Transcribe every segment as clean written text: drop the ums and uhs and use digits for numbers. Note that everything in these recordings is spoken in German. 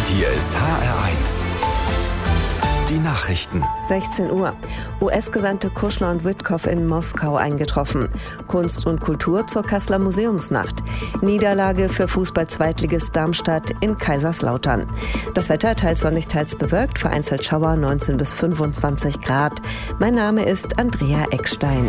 Hier ist HR1. Die Nachrichten. 16 Uhr. US-Gesandte Kushner und Witkow in Moskau eingetroffen. Kunst und Kultur zur Kasseler Museumsnacht. Niederlage für Fußball-Zweitligist Darmstadt in Kaiserslautern. Das Wetter teils sonnig, teils bewölkt, vereinzelt Schauer 19 bis 25 Grad. Mein Name ist Andrea Eckstein.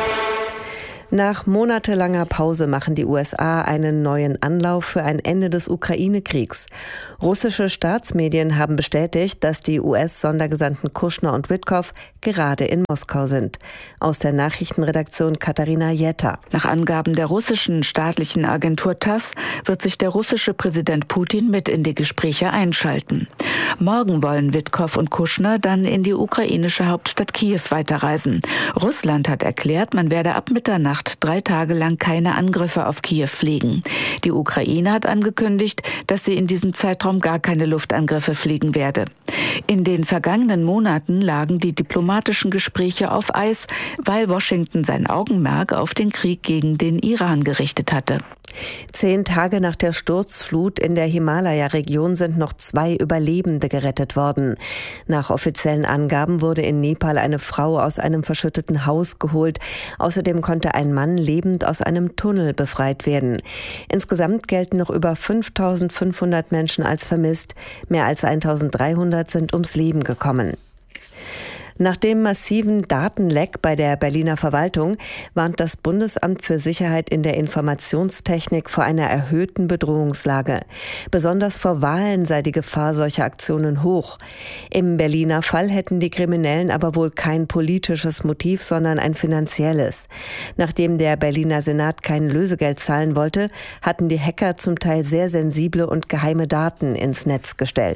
Nach monatelanger Pause machen die USA einen neuen Anlauf für ein Ende des Ukraine-Kriegs. Russische Staatsmedien haben bestätigt, dass die US-Sondergesandten Kushner und Witkow gerade in Moskau sind. Aus der Nachrichtenredaktion Katharina Jetter. Nach Angaben der russischen staatlichen Agentur TASS wird sich der russische Präsident Putin mit in die Gespräche einschalten. Morgen wollen Witkow und Kushner dann in die ukrainische Hauptstadt Kiew weiterreisen. Russland hat erklärt, man werde ab Mitternacht 3 Tage lang keine Angriffe auf Kiew fliegen. Die Ukraine hat angekündigt, dass sie in diesem Zeitraum gar keine Luftangriffe fliegen werde. In den vergangenen Monaten lagen die diplomatischen Gespräche auf Eis, weil Washington sein Augenmerk auf den Krieg gegen den Iran gerichtet hatte. 10 Tage nach der Sturzflut in der Himalaya-Region sind noch 2 Überlebende gerettet worden. Nach offiziellen Angaben wurde in Nepal eine Frau aus einem verschütteten Haus geholt. Außerdem konnte ein Mann lebend aus einem Tunnel befreit werden. Insgesamt gelten noch über 5.500 Menschen als vermisst. Mehr als 1.300 sind ums Leben gekommen. Nach dem massiven Datenleck bei der Berliner Verwaltung warnt das Bundesamt für Sicherheit in der Informationstechnik vor einer erhöhten Bedrohungslage. Besonders vor Wahlen sei die Gefahr solcher Aktionen hoch. Im Berliner Fall hätten die Kriminellen aber wohl kein politisches Motiv, sondern ein finanzielles. Nachdem der Berliner Senat kein Lösegeld zahlen wollte, hatten die Hacker zum Teil sehr sensible und geheime Daten ins Netz gestellt.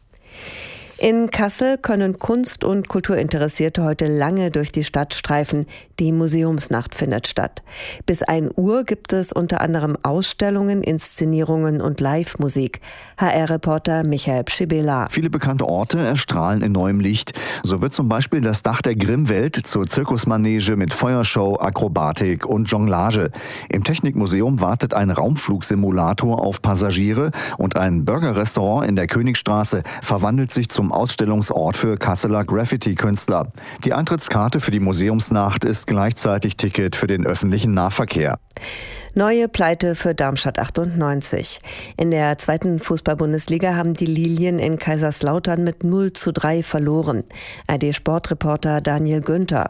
In Kassel können Kunst- und Kulturinteressierte heute lange durch die Stadt streifen. Die Museumsnacht findet statt. Bis 1 Uhr gibt es unter anderem Ausstellungen, Inszenierungen und Live-Musik. HR-Reporter Michael Pschibela. Viele bekannte Orte erstrahlen in neuem Licht. So wird zum Beispiel das Dach der Grimmwelt zur Zirkusmanege mit Feuershow, Akrobatik und Jonglage. Im Technikmuseum wartet ein Raumflugsimulator auf Passagiere und ein Burgerrestaurant in der Königstraße verwandelt sich zum Ausstellungsort für Kasseler Graffiti-Künstler. Die Eintrittskarte für die Museumsnacht ist gleichzeitig Ticket für den öffentlichen Nahverkehr. Neue Pleite für Darmstadt 98. In der 2. Fußball-Bundesliga haben die Lilien in Kaiserslautern mit 0:3 verloren. ARD-Sportreporter Daniel Günther.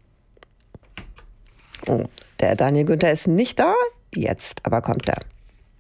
Oh, der Daniel Günther ist nicht da. Jetzt aber kommt er.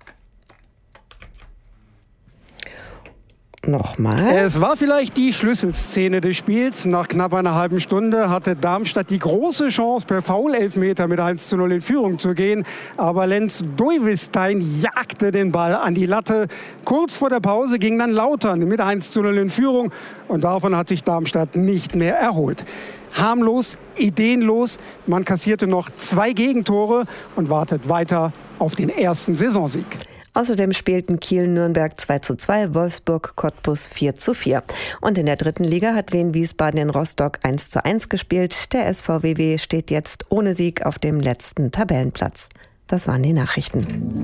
Nochmal. Es war vielleicht die Schlüsselszene des Spiels. Nach knapp einer halben Stunde hatte Darmstadt die große Chance, per Foul-Elfmeter mit 1:0 in Führung zu gehen. Aber Lenz Duyvestein jagte den Ball an die Latte. Kurz vor der Pause ging dann Lautern mit 1:0 in Führung. Und davon hat sich Darmstadt nicht mehr erholt. Harmlos, ideenlos. Man kassierte noch 2 Gegentore und wartet weiter auf den ersten Saisonsieg. Außerdem spielten Kiel-Nürnberg 2:2, Wolfsburg-Cottbus 4:4. Und in der 3. Liga hat Wien-Wiesbaden in Rostock 1:1 gespielt. Der SVW steht jetzt ohne Sieg auf dem letzten Tabellenplatz. Das waren die Nachrichten.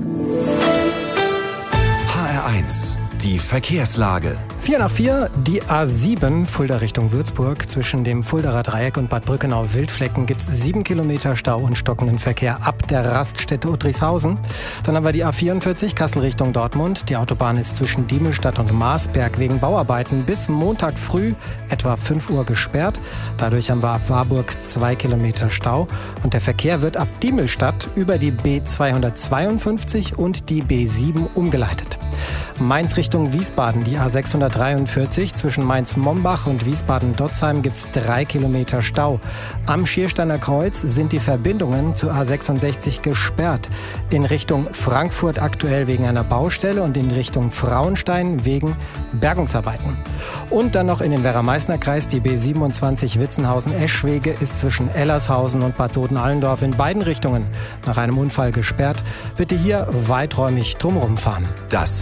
HR1, die Verkehrslage. 4 nach 4, die A7 Fulda Richtung Würzburg. Zwischen dem Fuldaer Dreieck und Bad Brückenau-Wildflecken gibt es 7 Kilometer Stau und stockenden Verkehr ab der Raststätte Udrishausen. Dann haben wir die A44 Kassel Richtung Dortmund. Die Autobahn ist zwischen Diemelstadt und Marsberg wegen Bauarbeiten bis Montag früh etwa 5 Uhr gesperrt. Dadurch haben wir ab Warburg 2 Kilometer Stau. Und der Verkehr wird ab Diemelstadt über die B252 und die B7 umgeleitet. Mainz Richtung Wiesbaden, die A643 zwischen Mainz-Mombach und Wiesbaden-Dotzheim gibt es 3 Kilometer Stau. Am Schiersteiner Kreuz sind die Verbindungen zur A66 gesperrt. In Richtung Frankfurt aktuell wegen einer Baustelle und in Richtung Frauenstein wegen Bergungsarbeiten. Und dann noch in den Werra-Meißner-Kreis die B27 Witzenhausen-Eschwege ist zwischen Ellershausen und Bad Soden-Allendorf in beiden Richtungen nach einem Unfall gesperrt. Bitte hier weiträumig drumherum fahren. Das Wetter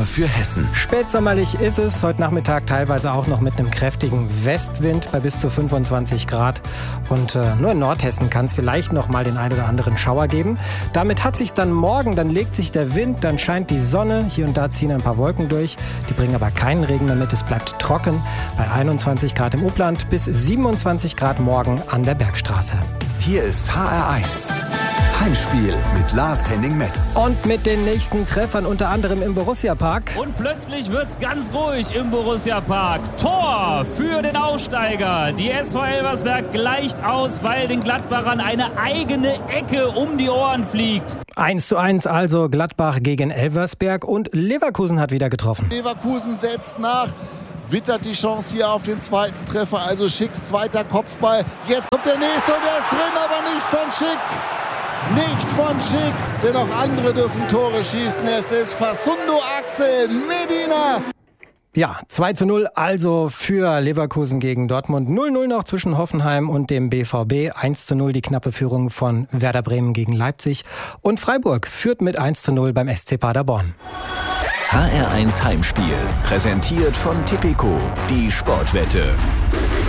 für Hessen. Spätsommerlich ist es, heute Nachmittag teilweise auch noch mit einem kräftigen Westwind bei bis zu 25 Grad. Und nur in Nordhessen kann es vielleicht noch mal den ein oder anderen Schauer geben. Damit hat sich's dann morgen, dann legt sich der Wind, dann scheint die Sonne, hier und da ziehen ein paar Wolken durch. Die bringen aber keinen Regen mehr mit, es bleibt trocken. Bei 21 Grad im Upland bis 27 Grad morgen an der Bergstraße. Hier ist HR1. Heimspiel mit Lars-Henning Metz. Und mit den nächsten Treffern unter anderem im Borussia-Park. Und plötzlich wird's ganz ruhig im Borussia-Park. Tor für den Aufsteiger. Die SV Elversberg gleicht aus, weil den Gladbachern eine eigene Ecke um die Ohren fliegt. 1:1 also Gladbach gegen Elversberg und Leverkusen hat wieder getroffen. Leverkusen setzt nach. Wittert die Chance hier auf den zweiten Treffer. Also Schicks zweiter Kopfball. Jetzt kommt der nächste und der ist drin, aber nicht von Schick. Nicht von Schick, denn auch andere dürfen Tore schießen. Es ist Facundo Axel Medina. Ja, 2:0 also für Leverkusen gegen Dortmund. 0:0 noch zwischen Hoffenheim und dem BVB. 1:0 die knappe Führung von Werder Bremen gegen Leipzig. Und Freiburg führt mit 1:0 beim SC Paderborn. HR1 Heimspiel, präsentiert von Tipico, die Sportwette.